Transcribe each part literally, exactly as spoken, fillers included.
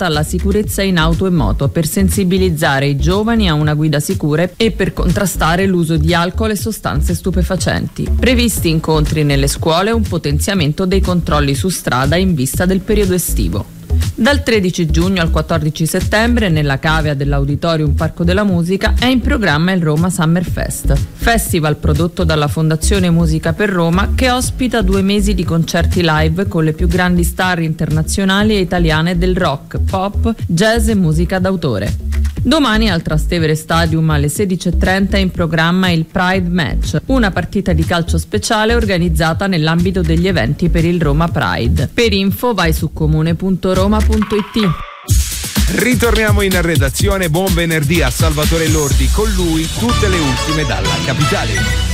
dedicata alla sicurezza in auto e moto per sensibilizzare i giovani a una guida sicura e per contrastare l'uso di alcol e sostanze stupefacenti. Previsti incontri nelle scuole e un potenziamento dei controlli su strada in vista del periodo estivo. Dal tredici giugno al quattordici settembre, nella cavea dell'Auditorium Parco della Musica, è in programma il Roma Summer Fest, festival prodotto dalla Fondazione Musica per Roma, che ospita due mesi di concerti live con le più grandi star internazionali e italiane del rock, pop, jazz e musica d'autore. Domani al Trastevere Stadium alle sedici e trenta è in programma il Pride Match, una partita di calcio speciale organizzata nell'ambito degli eventi per il Roma Pride. Per info vai su comune punto roma punto it. Ritorniamo in redazione. Buon venerdì a Salvatore Lordi, con lui tutte le ultime dalla capitale.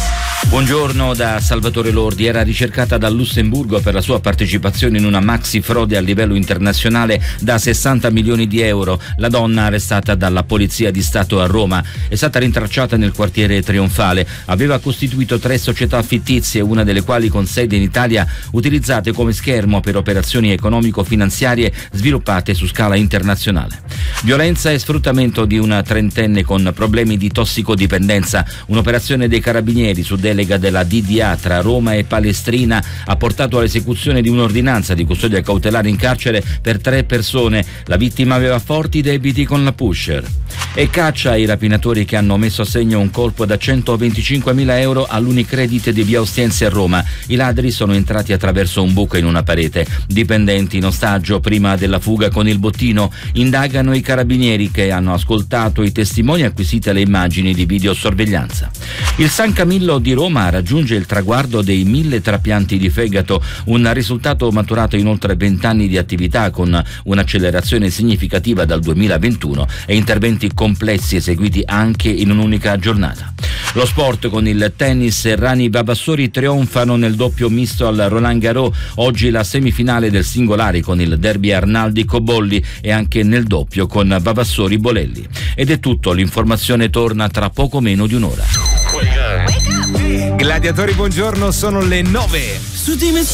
Buongiorno da Salvatore Lordi. Era ricercata dal Lussemburgo per la sua partecipazione in una maxi frode a livello internazionale da sessanta milioni di euro. La donna, arrestata dalla Polizia di Stato a Roma, è stata rintracciata nel quartiere Trionfale. Aveva costituito tre società fittizie, una delle quali con sede in Italia, utilizzate come schermo per operazioni economico-finanziarie sviluppate su scala internazionale. Violenza e sfruttamento di una trentenne con problemi di tossicodipendenza. Un'operazione dei carabinieri su delega della D D A tra Roma e Palestrina ha portato all'esecuzione di un'ordinanza di custodia cautelare in carcere per tre persone. La vittima aveva forti debiti con la pusher. E caccia ai rapinatori che hanno messo a segno un colpo da centoventicinquemila euro all'Unicredit di via Ostiense a Roma. I ladri sono entrati attraverso un buco in una parete. Dipendenti in ostaggio prima della fuga con il bottino. Indagano i carabinieri che hanno ascoltato i testimoni acquisiti alle immagini di videosorveglianza. Il San Camillo di Roma raggiunge il traguardo dei mille trapianti di fegato, un risultato maturato in oltre vent'anni di attività, con un'accelerazione significativa dal duemilaventuno e interventi complessi eseguiti anche in un'unica giornata. Lo sport con il tennis. Errani e Vavassori trionfano nel doppio misto al Roland Garros. Oggi la semifinale del singolare con il derby Arnaldi-Cobolli e anche nel doppio con Vavassori-Bolelli. Ed è tutto, l'informazione torna tra poco meno di un'ora. Gladiatori, buongiorno, sono le nove.